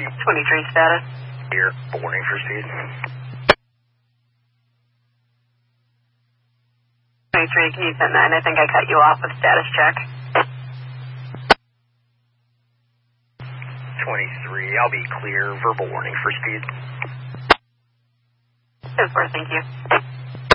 23 status. Here, warning for speed. 23, can you send 9? I think I cut you off with status check. 23, I'll be clear. Verbal warning for speed. 4, thank you.